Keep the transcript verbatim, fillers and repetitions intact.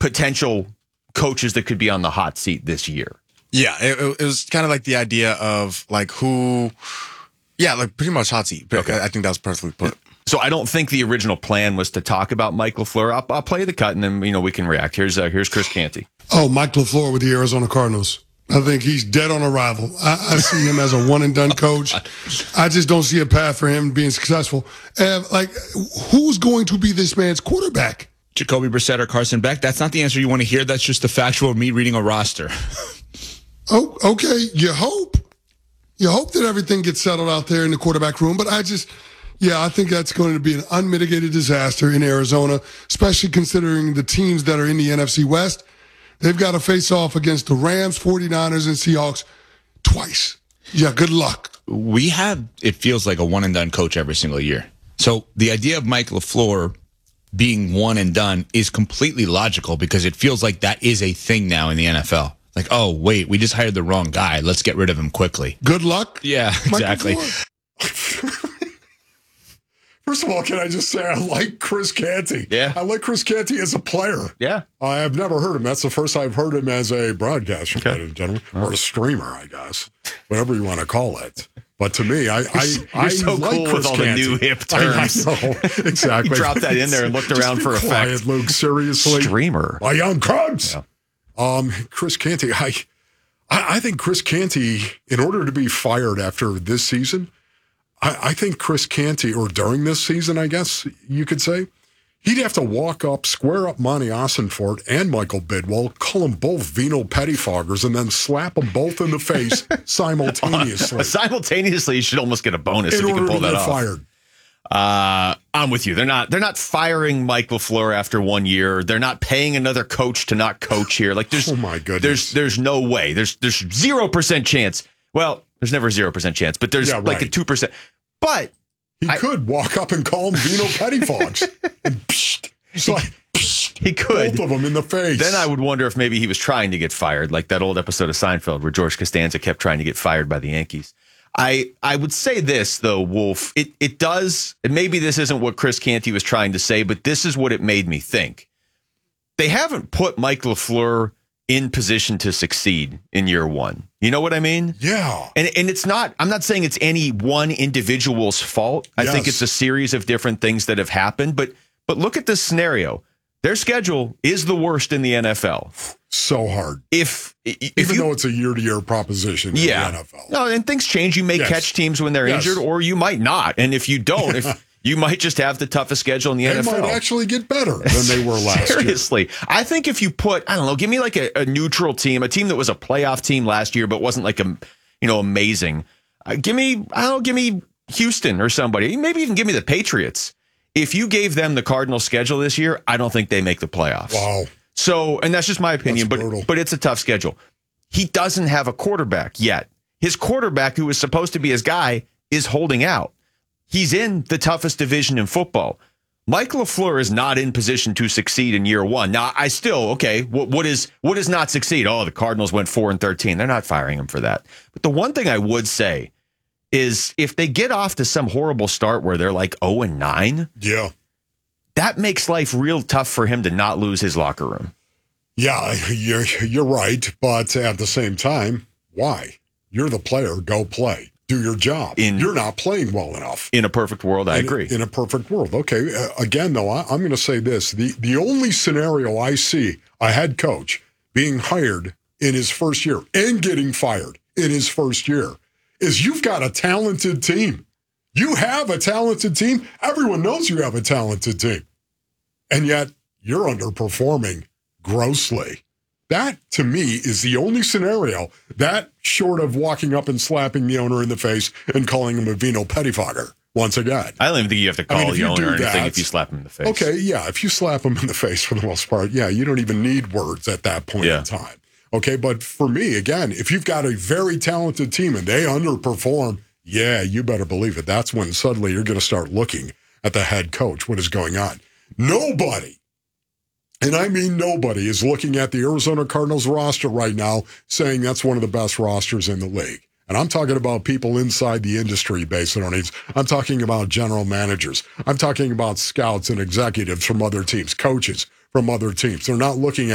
potential coaches that could be on the hot seat this year. Yeah, it, it was kind of like the idea of like who, yeah, like pretty much hot seat. Okay. I think that was perfectly put. So I don't think the original plan was to talk about Mike LaFleur. I'll, I'll play the cut and then, you know, we can react. Here's uh, here's Chris Canty. Oh, Mike LaFleur with the Arizona Cardinals. I think he's dead on arrival. I, I see him as a one-and-done coach. I just don't see a path for him being successful. And, like, who's going to be this man's quarterback? Jacoby Brissett or Carson Beck? That's not the answer you want to hear. That's just the factual of me reading a roster. Oh, okay. You hope. You hope that everything gets settled out there in the quarterback room. But I just, yeah, I think that's going to be an unmitigated disaster in Arizona, especially considering the teams that are in the N F C West. They've got to face off against the Rams, forty-niners, and Seahawks twice. Yeah, good luck. We have, it feels like a one-and-done coach every single year. So the idea of Mike LaFleur being one and done is completely logical because it feels like that is a thing now in the N F L. Like, oh, wait, we just hired the wrong guy. Let's get rid of him quickly. Good luck. Yeah, exactly. First of all, can I just say I like Chris Canty? Yeah. I like Chris Canty as a player. Yeah. I have never heard him. That's the first I've heard him as a broadcaster, okay. ladies and gentlemen, or a streamer, I guess, whatever you want to call it. But to me, I I, You're I so like cool Chris with all Canty. the new hip terms. I, I know, exactly. You dropped that in there and looked Just around be for quiet, effect. Luke, seriously. Streamer. My young Cubs. Yeah. Um, Chris Canty, I, I I think Chris Canty, in order to be fired after this season, I, I think Chris Canty, or during this season, I guess you could say, he'd have to walk up, square up Monty Ossenfort and Michael Bidwell, call them both Vino pettifoggers, and then slap them both in the face simultaneously. Simultaneously, you should almost get a bonus in if you order can pull to that get off. fired. Uh, I'm with you. They're not. They're not firing Mike LaFleur after one year. They're not paying another coach to not coach here. Like there's. Oh my goodness. There's. There's no way. There's. There's zero percent chance. Well, there's never zero percent chance, but there's Yeah, like right. a two percent. But He I- could walk up and call them Vino pettifogs. and psh, it's like, psh, he could. both of them in the face. Then I would wonder if maybe he was trying to get fired, like that old episode of Seinfeld where George Costanza kept trying to get fired by the Yankees. I I would say this, though, Wolf. It it does, and maybe this isn't what Chris Canty was trying to say, but this is what it made me think. They haven't put Mike LaFleur in position to succeed in year one. You know what I mean? Yeah. And and it's not, I'm not saying it's any one individual's fault. I Yes. think it's a series of different things that have happened. But but look at this scenario. Their schedule is the worst in the N F L. So hard. If if Even you, though it's a year-to-year proposition in yeah. the N F L. No, and things change. You may Yes. catch teams when they're Yes. injured, or you might not. And if you don't, if you might just have the toughest schedule in the They N F L. might actually get better than they were last year. Seriously. I think if you put, I don't know, give me like a, a neutral team, a team that was a playoff team last year, but wasn't like a, you know, amazing. Uh, give me, I don't know, give me Houston or somebody. Maybe even give me the Patriots. If you gave them the Cardinals schedule this year, I don't think they make the playoffs. Wow. So, and that's just my opinion, That's but brutal. but it's a tough schedule. He doesn't have a quarterback yet. His quarterback, who was supposed to be his guy, is holding out. He's in the toughest division in football. Mike LaFleur is not in position to succeed in year one. Now, I still, okay, what, what is what does not succeed? Oh, the Cardinals went four and thirteen. They're not firing him for that. But the one thing I would say is if they get off to some horrible start where they're like oh and nine, Yeah. that makes life real tough for him to not lose his locker room. Yeah, you're, you're right. But at the same time, why? You're the player. Go play. Do your job. In- you're not playing well enough. In a perfect world, I In- agree. In a perfect world. Okay. Uh, again, though, I, I'm going to say this. The, the only scenario I see a head coach being hired in his first year and getting fired in his first year is you've got a talented team. You have a talented team. Everyone knows you have a talented team. And yet you're underperforming grossly. That, to me, is the only scenario, that short of walking up and slapping the owner in the face and calling him a Vino pettifogger once again. I don't even think you have to call I mean, if the you owner do or anything that- if you slap him in the face. Okay, yeah, if you slap him in the face for the most part, yeah, you don't even need words at that point Yeah. in time. Okay, but for me, again, if you've got a very talented team and they underperform, yeah, you better believe it. That's when suddenly you're going to start looking at the head coach, what is going on. Nobody, and I mean nobody, is looking at the Arizona Cardinals roster right now saying that's one of the best rosters in the league. And I'm talking about people inside the industry based on these. I'm talking about general managers. I'm talking about scouts and executives from other teams, coaches from other teams. They're not looking at